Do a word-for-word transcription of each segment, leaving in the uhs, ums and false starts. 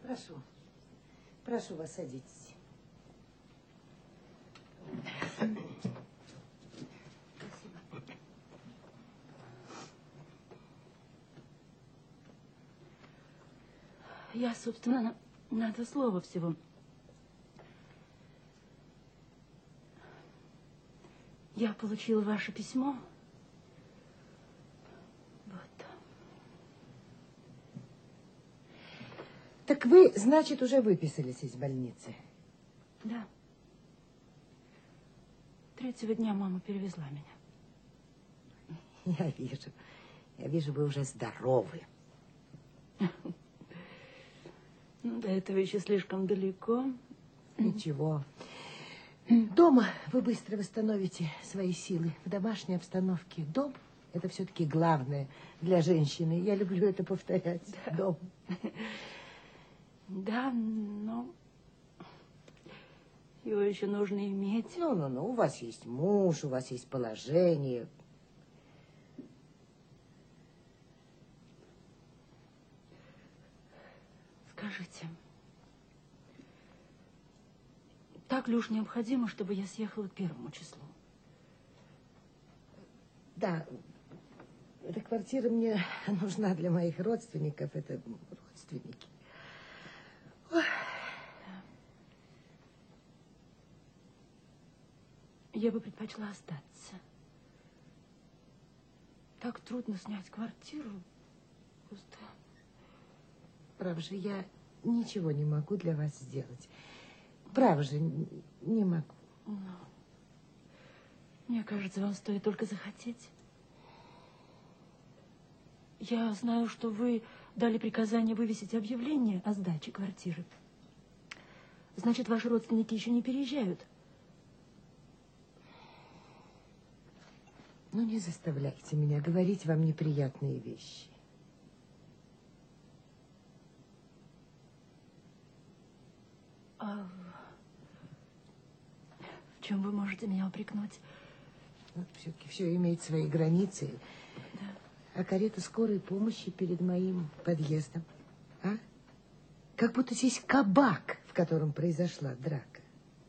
Прошу. Прошу вас, садитесь. Спасибо. Я, собственно, на, на это слово всего. Я получила ваше письмо. Вот. Так вы, значит, уже выписались из больницы? Да. Третьего дня мама перевезла меня. Я вижу. Я вижу, вы уже здоровы. Ну, до этого еще слишком далеко. Ничего. Дома вы быстро восстановите свои силы. В домашней обстановке. Дом – это все-таки главное для женщины. Я люблю это повторять. Да. Дом. Да, но его еще нужно иметь. Ну-ну-ну, у вас есть муж, у вас есть положение. Скажите, так ли уж необходимо, чтобы я съехала к первому числу? Да, эта квартира мне нужна для моих родственников. Это родственники. Ой. Я бы предпочла остаться. Так трудно снять квартиру. Просто... Право же, я ничего не могу для вас сделать. Право же, не могу. Но, мне кажется, вам стоит только захотеть. Я знаю, что вы дали приказание вывесить объявление о сдаче квартиры. Значит, ваши родственники еще не переезжают. Ну, не заставляйте меня говорить вам неприятные вещи. А в чем вы можете меня упрекнуть? Вот все-таки все имеет свои границы. Да. А карета скорой помощи перед моим подъездом, а? Как будто здесь кабак, в котором произошла драка.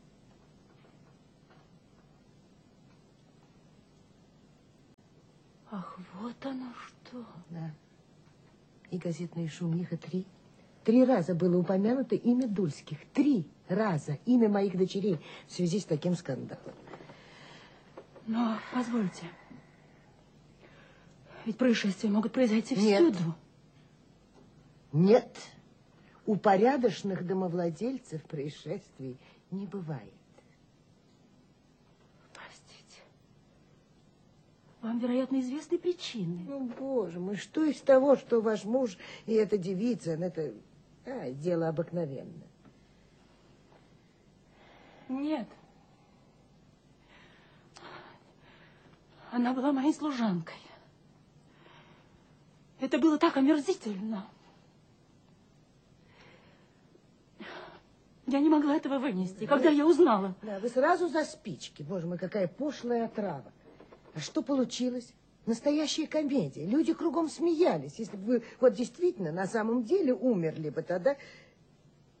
Ах, вот оно что. Да. И газетная шумиха три. Три раза было упомянуто имя Дульских. Три раза имя моих дочерей в связи с таким скандалом. Но позвольте. Ведь происшествия могут произойти Нет. всюду. Нет. У порядочных домовладельцев происшествий не бывает. Простите. Вам, вероятно, известны причины. Ну, боже мой, что из того, что ваш муж и эта девица, это а, дело обыкновенное. Нет. Она была моей служанкой. Это было так омерзительно. Я не могла этого вынести, когда я узнала. Да, вы сразу за спички. Боже мой, какая пошлая отрава. А что получилось? Настоящая комедия. Люди кругом смеялись. Если бы вы вот действительно на самом деле умерли бы, тогда